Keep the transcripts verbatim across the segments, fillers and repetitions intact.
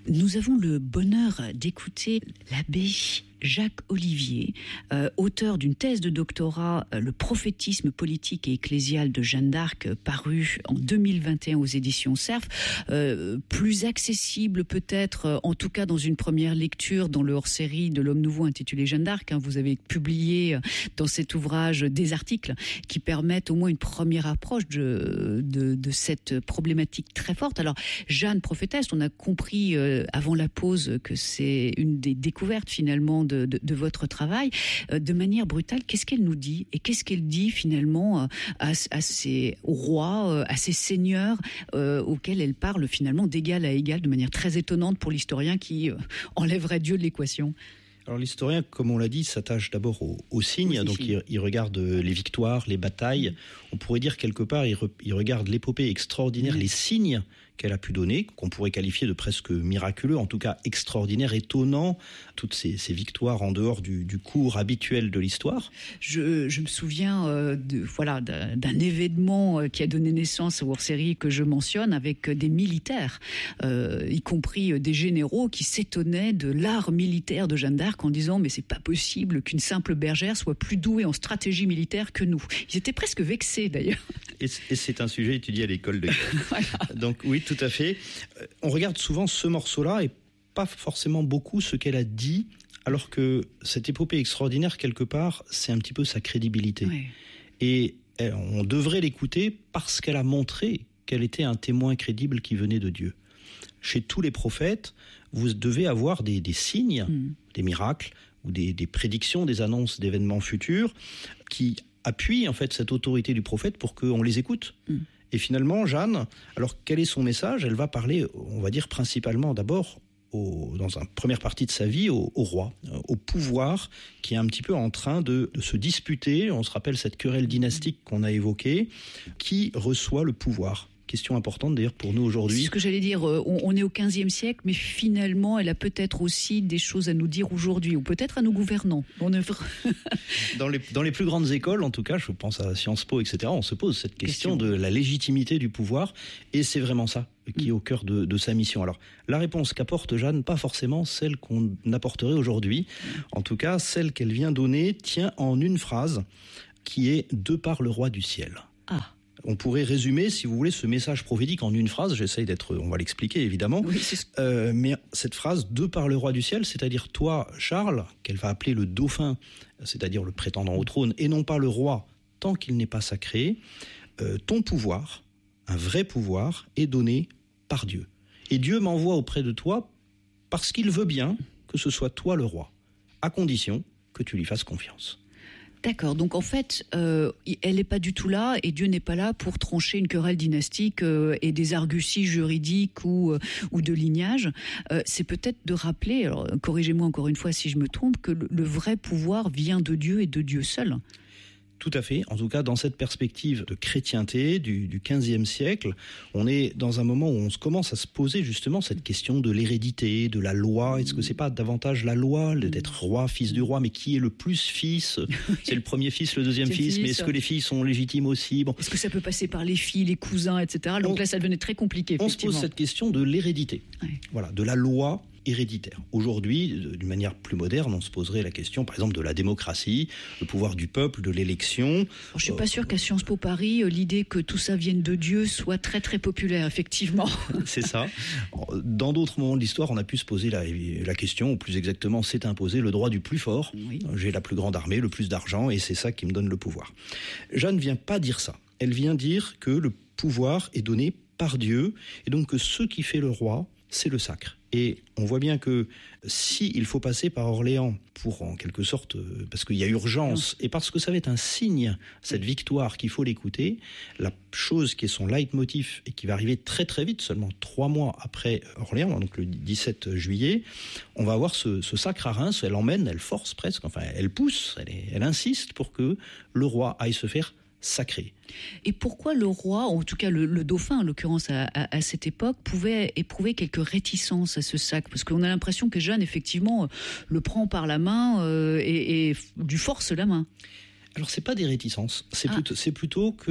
Nous avons le bonheur d'écouter l'abbé Jacques Olivier, euh, auteur d'une thèse de doctorat, euh, Le prophétisme politique et ecclésial de Jeanne d'Arc, euh, paru en deux mille vingt et un aux éditions Cerf, euh, plus accessible peut-être, euh, en tout cas dans une première lecture, dans le hors-série de l'Homme Nouveau intitulé Jeanne d'Arc. Hein, vous avez publié euh, dans cet ouvrage des articles qui permettent au moins une première approche de, de, de cette problématique très forte. Alors, Jeanne prophétesse, on a compris euh, avant la pause que c'est une des découvertes finalement De, de, de votre travail. Euh, de manière brutale, qu'est-ce qu'elle nous dit et qu'est-ce qu'elle dit finalement euh, à, à ces rois, euh, à ces seigneurs euh, auxquels elle parle finalement d'égal à égal, de manière très étonnante pour l'historien qui euh, enlèverait Dieu de l'équation? Alors l'historien, comme on l'a dit, s'attache d'abord aux, aux signes, donc il, il regarde les victoires, les batailles. On pourrait dire quelque part, il, re, il regarde l'épopée extraordinaire, mmh. les signes qu'elle a pu donner, qu'on pourrait qualifier de presque miraculeux, en tout cas extraordinaire, étonnant, toutes ces, ces victoires en dehors du, du cours habituel de l'histoire. Je, je me souviens euh, de, voilà, d'un, d'un événement qui a donné naissance aux hors-séries que je mentionne, avec des militaires, euh, y compris des généraux qui s'étonnaient de l'art militaire de Jeanne d'Arc en disant « mais c'est pas possible qu'une simple bergère soit plus douée en stratégie militaire que nous ». Ils étaient presque vexés d'ailleurs. Et c'est un sujet étudié à l'école de guerre. Voilà. Donc oui, tout à fait. On regarde souvent ce morceau-là et pas forcément beaucoup ce qu'elle a dit, alors que cette épopée extraordinaire, quelque part, c'est un petit peu sa crédibilité. Oui. Et on devrait l'écouter parce qu'elle a montré qu'elle était un témoin crédible qui venait de Dieu. Chez tous les prophètes, vous devez avoir des, des signes, mmh. des miracles, ou des, des prédictions, des annonces d'événements futurs qui appuient en fait cette autorité du prophète pour qu'on les écoute. Mmh. Et finalement, Jeanne, alors quel est son message? Elle va parler, on va dire principalement d'abord, au, dans une première partie de sa vie, au, au roi, au pouvoir qui est un petit peu en train de, de se disputer. On se rappelle cette querelle dynastique qu'on a évoquée. Qui reçoit le pouvoir? Question importante d'ailleurs pour nous aujourd'hui. C'est ce que j'allais dire, on, on est au quinzième siècle, mais finalement elle a peut-être aussi des choses à nous dire aujourd'hui, ou peut-être à nos gouvernants. On est... dans, les, dans les plus grandes écoles, en tout cas, je pense à Sciences Po, et cetera, on se pose cette question, question. de la légitimité du pouvoir, et c'est vraiment ça qui est au cœur de, de sa mission. Alors, la réponse qu'apporte Jeanne, pas forcément celle qu'on apporterait aujourd'hui, en tout cas, celle qu'elle vient donner tient en une phrase, qui est « de par le roi du ciel ». Ah. On pourrait résumer, si vous voulez, ce message prophétique en une phrase. J'essaye d'être, on va l'expliquer évidemment. Oui, c'est... Euh, mais cette phrase, de par le roi du ciel, c'est-à-dire toi, Charles, qu'elle va appeler le dauphin, c'est-à-dire le prétendant au trône, et non pas le roi, tant qu'il n'est pas sacré, euh, ton pouvoir, un vrai pouvoir, est donné par Dieu. Et Dieu m'envoie auprès de toi parce qu'il veut bien que ce soit toi le roi, à condition que tu lui fasses confiance. D'accord, donc en fait, euh, elle n'est pas du tout là et Dieu n'est pas là pour trancher une querelle dynastique euh, et des arguties juridiques ou, euh, ou de lignage. Euh, c'est peut-être de rappeler, alors, corrigez-moi encore une fois si je me trompe, que le, le vrai pouvoir vient de Dieu et de Dieu seul. Tout à fait. En tout cas, dans cette perspective de chrétienté du, du quinzième siècle, on est dans un moment où on se commence à se poser justement cette question de l'hérédité, de la loi. Est-ce que c'est pas davantage la loi d'être roi, fils du roi, mais qui est le plus fils? C'est le premier fils, le deuxième fils, fils, mais est-ce que les filles sont légitimes aussi? Bon. Est-ce que ça peut passer par les filles, les cousins, et cetera. Donc on, là, ça devenait très compliqué. On se pose cette question de l'hérédité, ouais. Voilà, de la loi héréditaire. Aujourd'hui, d'une manière plus moderne, on se poserait la question, par exemple, de la démocratie, le pouvoir du peuple, de l'élection. Alors, je suis pas sûre qu'à Sciences Po Paris, l'idée que tout ça vienne de Dieu soit très très populaire, effectivement. C'est ça. Dans d'autres moments de l'histoire, on a pu se poser la, la question, ou plus exactement, s'est imposé le droit du plus fort. Oui. J'ai la plus grande armée, le plus d'argent, et c'est ça qui me donne le pouvoir. Jeanne ne vient pas dire ça. Elle vient dire que le pouvoir est donné par Dieu, et donc que ce qui fait le roi, c'est le sacre. Et on voit bien que si il faut passer par Orléans pour, en quelque sorte, parce qu'il y a urgence, et parce que ça va être un signe, cette victoire, qu'il faut l'écouter, la chose qui est son leitmotiv et qui va arriver très très vite, seulement trois mois après Orléans, donc le dix-sept juillet, on va avoir ce, ce sacre à Reims, elle emmène, elle force presque, enfin elle pousse, elle, est, elle insiste pour que le roi aille se faire sacré. Et pourquoi le roi, en tout cas le, le dauphin en l'occurrence à, à, à cette époque, pouvait éprouver quelques réticences à ce sacre? Parce qu'on a l'impression que Jeanne effectivement le prend par la main euh, et, et lui force la main. Alors c'est pas des réticences, c'est, ah. plutôt, c'est plutôt que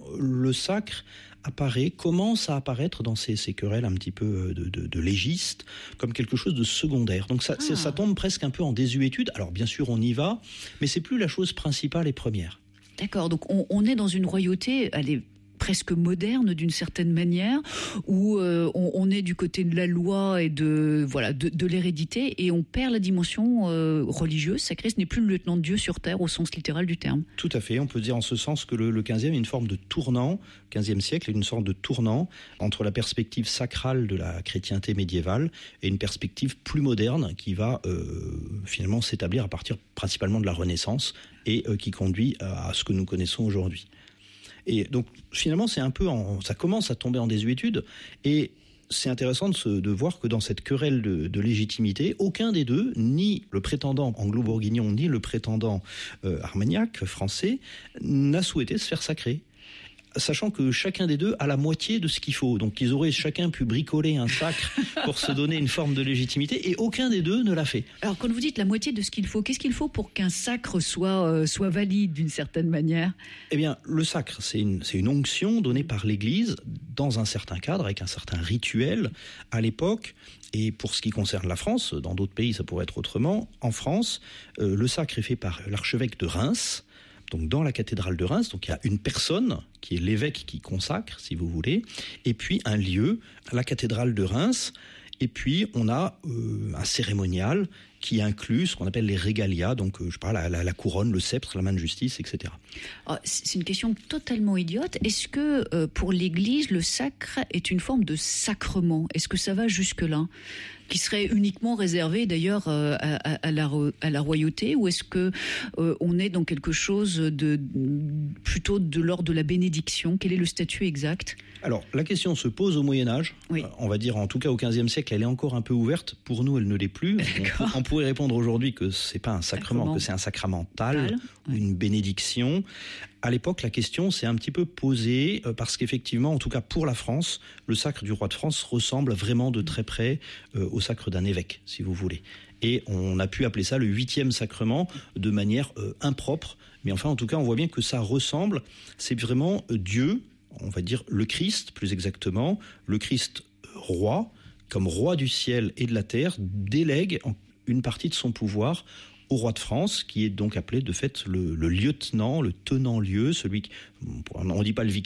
le sacre apparaît, commence à apparaître dans ces, ces querelles un petit peu de, de, de légistes, comme quelque chose de secondaire. Donc ça, ah. ça tombe presque un peu en désuétude. Alors bien sûr, on y va, mais c'est plus la chose principale et première. D'accord, donc on, on est dans une royauté, elle est presque moderne d'une certaine manière, où euh, on, on est du côté de la loi et de, voilà, de, de l'hérédité, et on perd la dimension euh, religieuse. Sacré, ce n'est plus le lieutenant de Dieu sur terre au sens littéral du terme. Tout à fait, on peut dire en ce sens que le, le quinzième est une forme de tournant, quinzième siècle est une sorte de tournant entre la perspective sacrale de la chrétienté médiévale et une perspective plus moderne qui va euh, finalement s'établir à partir principalement de la Renaissance et euh, qui conduit à, à ce que nous connaissons aujourd'hui. Et donc, finalement, c'est un peu en, ça commence à tomber en désuétude. Et c'est intéressant de, se, de voir que dans cette querelle de, de légitimité, aucun des deux, ni le prétendant anglo-bourguignon, ni le prétendant euh, armagnac français, n'a souhaité se faire sacrer. Sachant que chacun des deux a la moitié de ce qu'il faut. Donc ils auraient chacun pu bricoler un sacre pour se donner une forme de légitimité, et aucun des deux ne l'a fait. Alors quand vous dites la moitié de ce qu'il faut, qu'est-ce qu'il faut pour qu'un sacre soit, euh, soit valide d'une certaine manière ? Eh bien, le sacre, c'est une, c'est une onction donnée par l'Église dans un certain cadre, avec un certain rituel à l'époque. Et pour ce qui concerne la France, dans d'autres pays ça pourrait être autrement, en France, euh, le sacre est fait par l'archevêque de Reims, donc dans la cathédrale de Reims. Donc il y a une personne qui est l'évêque qui consacre, si vous voulez, et puis un lieu, la cathédrale de Reims, et puis on a euh, un cérémonial qui inclut ce qu'on appelle les régalias, donc euh, je parle la, la, la couronne, le sceptre, la main de justice, et cetera. Oh, c'est une question totalement idiote. Est-ce que euh, pour l'Église, le sacre est une forme de sacrement ? Est-ce que ça va jusque-là ? Qui serait uniquement réservé d'ailleurs euh, à, à, la, à la royauté, ou est-ce que euh, on est dans quelque chose de plutôt de l'ordre de la bénédiction ? Quel est le statut exact ? Alors la question se pose au Moyen-Âge. Oui. Euh, on va dire en tout cas au quinzième siècle, elle est encore un peu ouverte. Pour nous, elle ne l'est plus. On, on pourrait répondre aujourd'hui que c'est pas un sacrement, sacrement. que c'est un sacramental, Tal, ou ouais. une bénédiction. À l'époque, la question s'est un petit peu posée euh, parce qu'effectivement, en tout cas pour la France, le sacre du roi de France ressemble vraiment de très près euh, au sacre d'un évêque, si vous voulez. Et on a pu appeler ça le huitième sacrement de manière euh, impropre. Mais enfin, en tout cas, on voit bien que ça ressemble. C'est vraiment euh, Dieu, on va dire le Christ plus exactement, le Christ euh, roi, comme roi du ciel et de la terre, délègue une partie de son pouvoir au roi de France, qui est donc appelé de fait le, le lieutenant, le tenant-lieu, celui qui, on ne dit pas le vicaire,